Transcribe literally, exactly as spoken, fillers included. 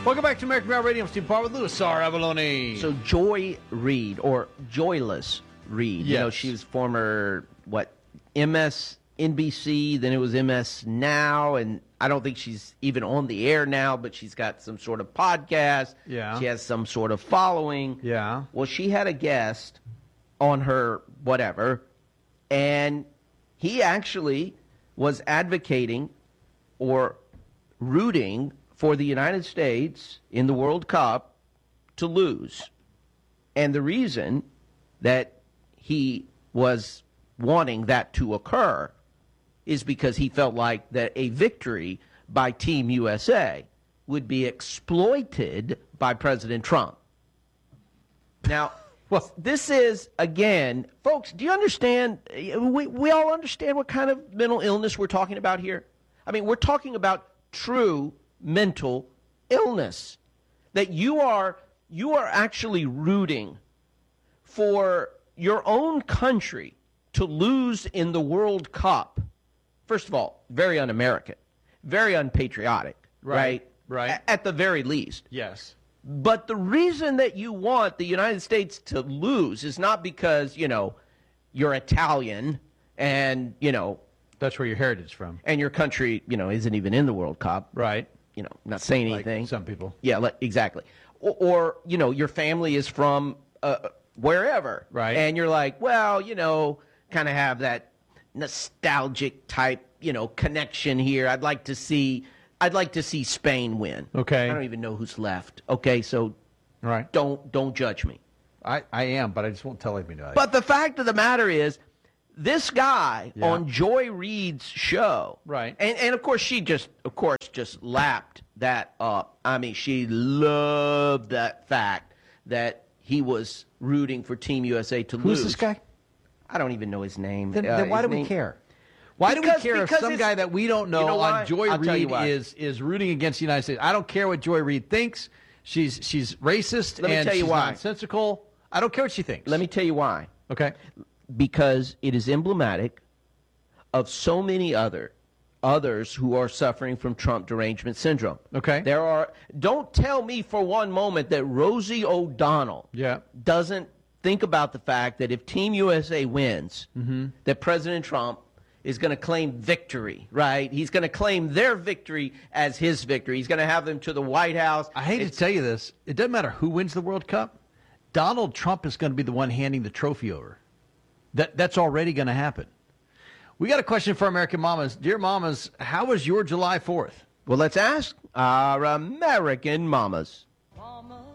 Welcome back to American Route Radio. I'm Steve Parr with Louis R. Avalone. So Joy Reid, or Joyless Reid, yes. you know, she was former, what, M S N B C, then it was M S Now, and I don't think she's even on the air now, but she's got some sort of podcast. Yeah. She has some sort of following. Yeah. Well, she had a guest on her whatever, and he actually was advocating or rooting for the United States in the World Cup to lose. And the reason that he was wanting that to occur is because he felt like that a victory by Team U S A would be exploited by President Trump. Now, well, this is, again, folks, do you understand? We, we all understand what kind of mental illness we're talking about here? I mean, we're talking about true mental illness, that you are you are actually rooting for your own country to lose in the World Cup. First of all, very un-American, very unpatriotic, right? Right. right. A- at the very least. Yes. But the reason that you want the United States to lose is not because, you know, you're Italian and, you know, that's where your heritage is from. And your country, you know, isn't even in the World Cup. Right. You know, not saying like anything. Some people. Yeah, like, exactly. Or, or, you know, your family is from uh, wherever. Right. And you're like, well, you know, kind of have that nostalgic type, you know, connection here. I'd like to see, I'd like to see Spain win. Okay. I don't even know who's left. Okay, so right. don't don't judge me. I, I am, but I just won't tell anybody. But the fact of the matter is, this guy yeah. on Joy Reid's show, right, and and of course she just, of course, just lapped that up. I mean, she loved that fact that he was rooting for Team U S A to Who's lose. this guy? I don't even know his name. Then, uh, then why his do we name? care? Why because, do we care if some guy that we don't know, you know on Joy I'll Reid is is rooting against the United States? I don't care what Joy Reid thinks. She's she's racist Let me and tell you she's why. nonsensical. I don't care what she thinks. Let me tell you why. Okay. Because it is emblematic of so many other others who are suffering from Trump derangement syndrome. Okay. There are. Don't tell me for one moment that Rosie O'Donnell yeah. doesn't think about the fact that if Team U S A wins, mm-hmm. that President Trump is going to claim victory, right? He's going to claim their victory as his victory. He's going to have them to the White House. I hate it's, to tell you this. It doesn't matter who wins the World Cup. Donald Trump is going to be the one handing the trophy over. That That's already going to happen. We got a question for American mamas. Dear mamas, how was your July fourth? Well, let's ask our American mamas.